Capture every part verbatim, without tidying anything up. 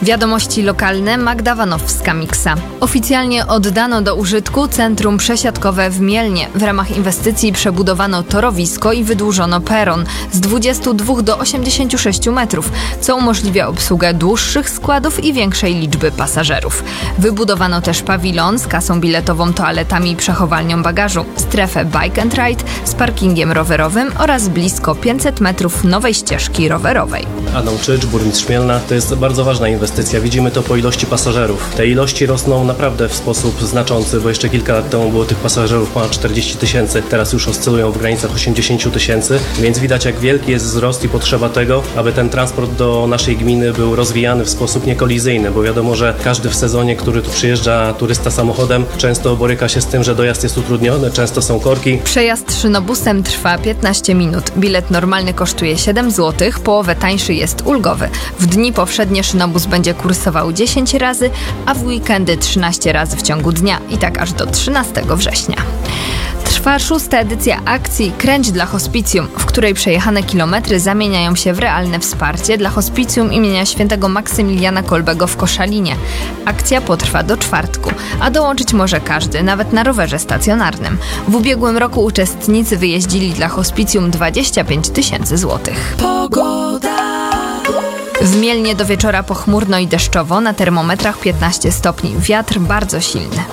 Wiadomości lokalne. Magda Wanowska-Miksa. Oficjalnie oddano do użytku centrum przesiadkowe w Mielnie. W ramach inwestycji przebudowano torowisko i wydłużono peron z dwudziestu dwóch do osiemdziesięciu sześciu metrów, co umożliwia obsługę dłuższych składów i większej liczby pasażerów. Wybudowano też pawilon z kasą biletową, toaletami i przechowalnią bagażu, strefę Bike and Ride z parkingiem rowerowym oraz blisko pięćset metrów nowej ścieżki rowerowej. Adam Czycz, burmistrz Mielna. To jest bardzo ważna inwestycja. Widzimy to po ilości pasażerów. Te ilości rosną naprawdę w sposób znaczący, bo jeszcze kilka lat temu było tych pasażerów ponad czterdzieści tysięcy. Teraz już oscylują w granicach osiemdziesiąt tysięcy, więc widać, jak wielki jest wzrost i potrzeba tego, aby ten transport do naszej gminy był rozwijany w sposób niekolizyjny, bo wiadomo, że każdy w sezonie, który tu przyjeżdża turysta samochodem, często boryka się z tym, że dojazd jest utrudniony, często są korki. Przejazd szynobusem trwa piętnaście minut. Bilet normalny kosztuje siedem złotych, połowę tańszy jest ulgowy. W dni powszednie szynobus będzie kursował dziesięć razy, a w weekendy trzynaście razy w ciągu dnia i tak aż do trzynastego września. Trwa szósta edycja akcji Kręć dla Hospicjum, w której przejechane kilometry zamieniają się w realne wsparcie dla hospicjum imienia świętego Maksymiliana Kolbego w Koszalinie. Akcja potrwa do czwartku, a dołączyć może każdy, nawet na rowerze stacjonarnym. W ubiegłym roku uczestnicy wyjeździli dla hospicjum dwadzieścia pięć tysięcy złotych. Pogoda. W Mielnie do wieczora pochmurno i deszczowo, na termometrach piętnaście stopni. Wiatr bardzo silny.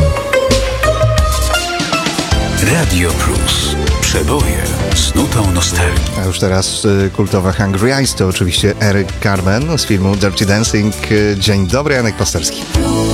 Radio Plus. Przeboje z nutą nostalgii. A już teraz y, kultowa Hungry Eyes to oczywiście Eric Carmen z filmu Dirty Dancing. Dzień dobry, Janek Pasterski.